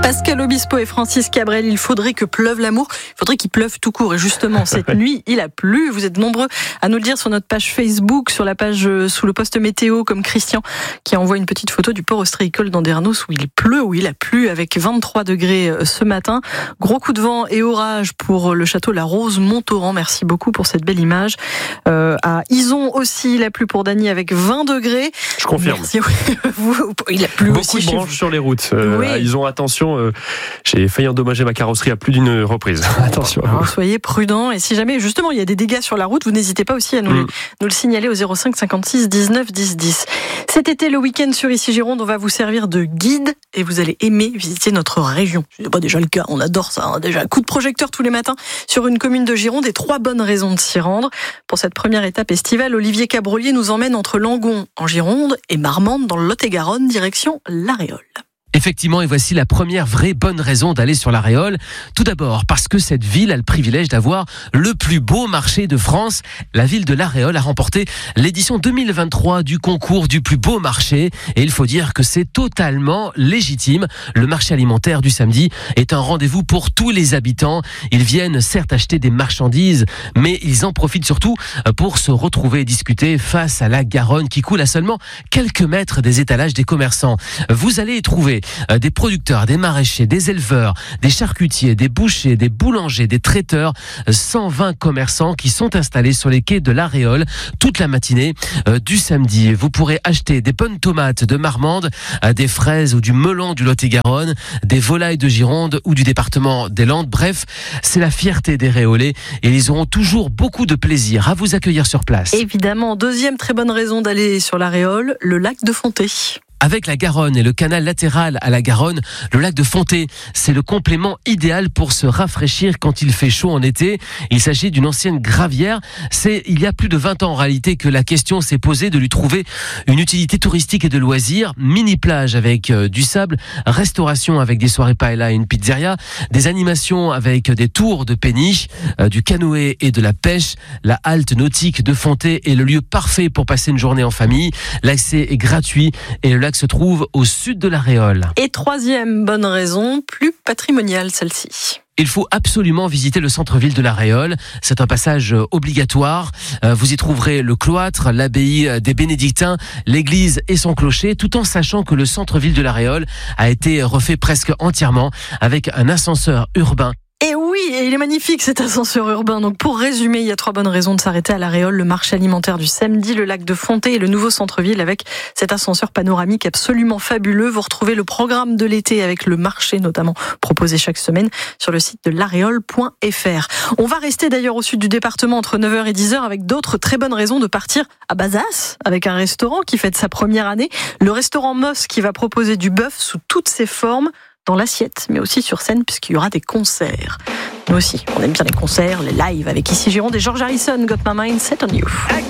Pascal Obispo et Francis Cabrel, il faudrait que pleuve l'amour. Il faudrait qu'il pleuve tout court. Et justement, cette nuit, il a plu. Vous êtes nombreux à nous le dire sur notre page Facebook, sur la page sous le post météo, comme Christian, qui envoie une petite photo du port ostréicole d'Andernos où il pleut, où il a plu, avec 23 degrés ce matin. Gros coup de vent et orage pour le château La Rose Montauran. Merci beaucoup pour cette belle image. À Ison aussi, il a plu pour Dany avec 20 degrés. Je confirme. Merci. Il a plu beaucoup aussi de chez branches vous. sur les routes. Oui. Ils ont attention. J'ai failli endommager ma carrosserie à plus d'une reprise. Attention. Alors, soyez prudents. Et si jamais, justement, il y a des dégâts sur la route, vous n'hésitez pas aussi à nous le signaler au 05 56 19 10 10. Cet été, le week-end sur Ici Gironde, on va vous servir de guide et vous allez aimer visiter notre région. C'est pas déjà le cas, on adore ça. Déjà, coup de projecteur tous les matins sur une commune de Gironde et 3 bonnes raisons de s'y rendre. Pour cette première étape estivale, Olivier Cabrolier nous emmène entre Langon en Gironde et Marmande dans le Lot-et-Garonne, direction l'Aréole. Effectivement, et voici la première vraie bonne raison d'aller sur l'Aréole. Tout d'abord, parce que cette ville a le privilège d'avoir le plus beau marché de France. La ville de l'Aréole a remporté l'édition 2023 du concours du plus beau marché. Et il faut dire que c'est totalement légitime. Le marché alimentaire du samedi est un rendez-vous pour tous les habitants. Ils viennent certes acheter des marchandises, mais ils en profitent surtout pour se retrouver et discuter face à la Garonne qui coule à seulement quelques mètres des étalages des commerçants. Vous allez y trouver des producteurs, des maraîchers, des éleveurs, des charcutiers, des bouchers, des boulangers, des traiteurs, 120 commerçants qui sont installés sur les quais de l'Aréole toute la matinée du samedi. Vous pourrez acheter des bonnes tomates de Marmande, des fraises ou du melon du Lot-et-Garonne, des volailles de Gironde ou du département des Landes. Bref, c'est la fierté des Réolais et ils auront toujours beaucoup de plaisir à vous accueillir sur place. Évidemment, deuxième très bonne raison d'aller sur l'Aréole, le lac de Fonté. Avec la Garonne et le canal latéral à la Garonne, le lac de Fonté, c'est le complément idéal pour se rafraîchir quand il fait chaud en été. Il s'agit d'une ancienne gravière. C'est il y a plus de 20 ans en réalité que la question s'est posée de lui trouver une utilité touristique et de loisirs. Mini-plage avec du sable, restauration avec des soirées paella et une pizzeria, des animations avec des tours de péniche, du canoë et de la pêche. La halte nautique de Fonté est le lieu parfait pour passer une journée en famille. L'accès est gratuit et le lac se trouve au sud de l'Aréole. Et troisième bonne raison, plus patrimoniale celle-ci. Il faut absolument visiter le centre-ville de l'Aréole. C'est un passage obligatoire. Vous y trouverez le cloître, l'abbaye des Bénédictins, l'église et son clocher, tout en sachant que le centre-ville de l'Aréole a été refait presque entièrement avec un ascenseur urbain. Et oui, et il est magnifique cet ascenseur urbain. Donc pour résumer, il y a 3 bonnes raisons de s'arrêter à l'Aréole, le marché alimentaire du samedi, le lac de Fonté et le nouveau centre-ville avec cet ascenseur panoramique absolument fabuleux. Vous retrouvez le programme de l'été avec le marché notamment proposé chaque semaine sur le site de l'aréole.fr. On va rester d'ailleurs au sud du département entre 9h et 10h avec d'autres très bonnes raisons de partir à Bazas avec un restaurant qui fête sa première année. Le restaurant Moss qui va proposer du bœuf sous toutes ses formes, dans l'assiette, mais aussi sur scène, puisqu'il y aura des concerts. Nous aussi, on aime bien les concerts, les lives, avec Ici Gironde et George Harrison, Got My Mind Set on You.